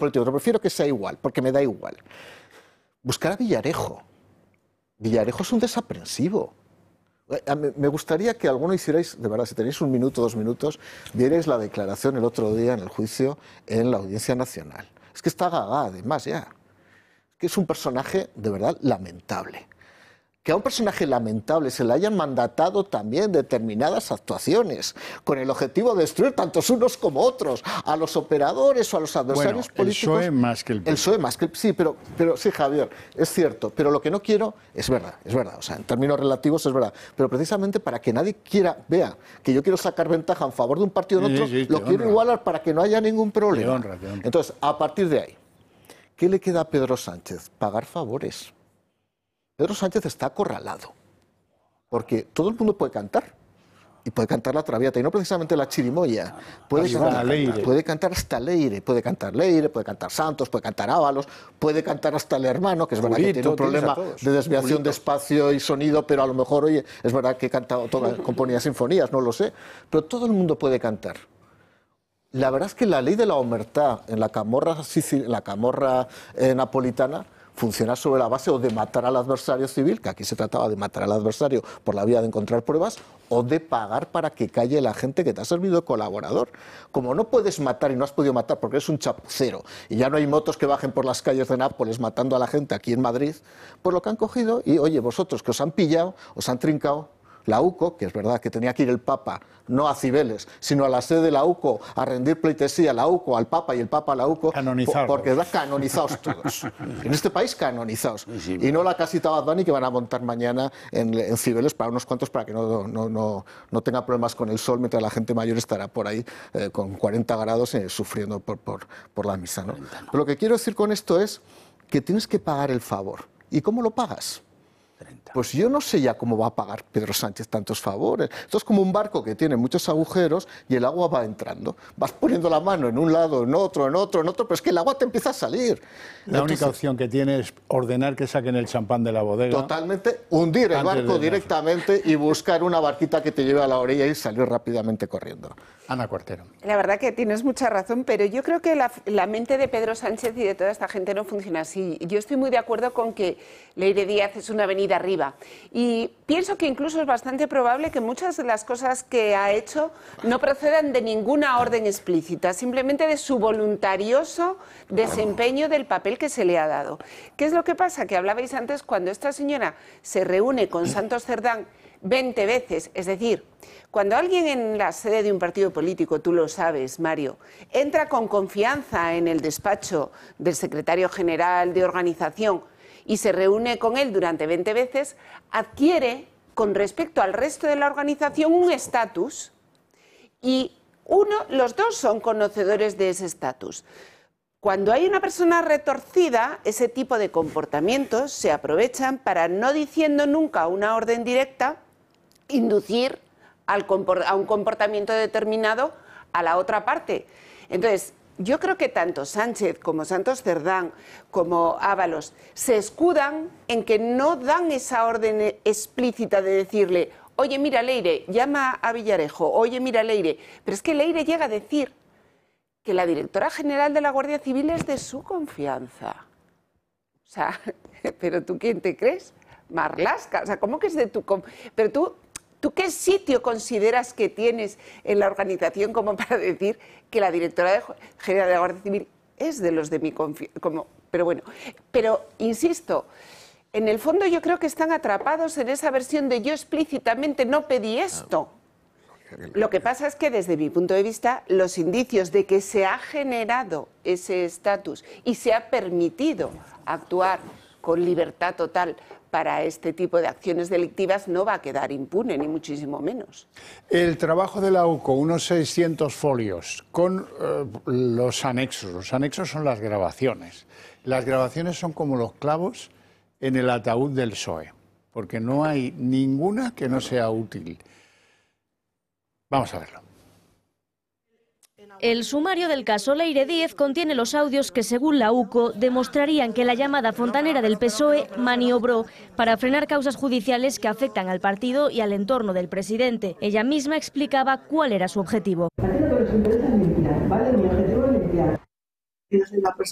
político, pero prefiero que sea igual, porque me da igual. Buscar a Villarejo. Villarejo es un desaprensivo. Me gustaría que alguno hicierais, de verdad, si tenéis un minuto, 2 minutos, vierais la declaración el otro día en el juicio en la Audiencia Nacional. Es que está gaga, además, ya. Es que es un personaje, de verdad, lamentable. Que a un personaje lamentable se le hayan mandatado también determinadas actuaciones con el objetivo de destruir tantos unos como otros, a los operadores o a los adversarios políticos. El PSOE más que el PP. El PSOE más que el... Sí, pero sí, Javier, es cierto. Pero lo que no quiero, es verdad. O sea, en términos relativos es verdad. Pero precisamente para que nadie vea que yo quiero sacar ventaja en favor de un partido o de otro, lo quiero igualar para que no haya ningún problema. Te honra. Entonces, a partir de ahí, ¿qué le queda a Pedro Sánchez? Pagar favores. Pedro Sánchez está acorralado, porque todo el mundo puede cantar, y puede cantar la Traviata, y no precisamente la chirimoya, puede cantar hasta Leire, puede cantar Santos, puede cantar Ábalos, puede cantar hasta el hermano, que es verdad que tiene un problema de desviación de espacio y sonido, pero a lo mejor, oye, es verdad que componía sinfonías, no lo sé, pero todo el mundo puede cantar. La verdad es que la ley de la omertà en la camorra napolitana funciona sobre la base o de matar al adversario civil, que aquí se trataba de matar al adversario por la vía de encontrar pruebas, o de pagar para que calle la gente que te ha servido de colaborador. Como no puedes matar y no has podido matar porque eres un chapucero y ya no hay motos que bajen por las calles de Nápoles matando a la gente aquí en Madrid, pues lo que han cogido y, oye, vosotros que os han pillado, os han trincado, la UCO, que es verdad que tenía que ir el Papa, no a Cibeles, sino a la sede de la UCO, a rendir pleitesía a la UCO, al Papa y el Papa a la UCO, porque están canonizados todos. En este país canonizados. Y no la casita Bad Bunny que van a montar mañana en Cibeles para unos cuantos, para que no tenga problemas con el sol, mientras la gente mayor estará por ahí con 40 grados sufriendo por la misa, ¿no? Pero lo que quiero decir con esto es que tienes que pagar el favor. ¿Y cómo lo pagas? Pues yo no sé ya cómo va a pagar Pedro Sánchez tantos favores. Esto es como un barco que tiene muchos agujeros y el agua va entrando. Vas poniendo la mano en un lado, en otro, pero es que el agua te empieza a salir. La única opción que tiene es ordenar que saquen el champán de la bodega. Totalmente, hundir el barco directamente y buscar una barquita que te lleve a la orilla y salir rápidamente corriendo. Ana Cuartero. La verdad que tienes mucha razón, pero yo creo que la mente de Pedro Sánchez y de toda esta gente no funciona así. Yo estoy muy de acuerdo con que Leire Díaz es una avenida arriba. Y pienso que incluso es bastante probable que muchas de las cosas que ha hecho no procedan de ninguna orden explícita, simplemente de su voluntarioso desempeño del papel que se le ha dado. ¿Qué es lo que pasa? Que hablabais antes, cuando esta señora se reúne con Santos Cerdán 20 veces, es decir, cuando alguien en la sede de un partido político, tú lo sabes, Mario, entra con confianza en el despacho del secretario general de organización y se reúne con él durante 20 veces, adquiere, con respecto al resto de la organización, un estatus y los dos son conocedores de ese estatus. Cuando hay una persona retorcida, ese tipo de comportamientos se aprovechan para, no diciendo nunca una orden directa, inducir a un comportamiento determinado a la otra parte. Entonces, yo creo que tanto Sánchez como Santos Cerdán como Ábalos se escudan en que no dan esa orden explícita de decirle, oye, mira, Leire, llama a Villarejo, oye, mira, Leire. Pero es que Leire llega a decir que la directora general de la Guardia Civil es de su confianza. O sea, ¿pero tú quién te crees? Marlaska, o sea, ¿cómo que es de tu confianza? Pero ¿tú qué sitio consideras que tienes en la organización como para decir que la directora general de la Guardia Civil es de los de mi confianza? Pero bueno, pero insisto, en el fondo yo creo que están atrapados en esa versión de yo explícitamente no pedí esto. Lo que pasa es que desde mi punto de vista los indicios de que se ha generado ese estatus y se ha permitido actuar con libertad total para este tipo de acciones delictivas no va a quedar impune, ni muchísimo menos. El trabajo de la UCO, unos 600 folios, con los anexos. Los anexos son las grabaciones. Las grabaciones son como los clavos en el ataúd del PSOE, porque no hay ninguna que no sea útil. Vamos a verlo. El sumario del caso Leire Díez contiene los audios que, según la UCO, demostrarían que la llamada fontanera del PSOE maniobró para frenar causas judiciales que afectan al partido y al entorno del presidente. Ella misma explicaba cuál era su objetivo.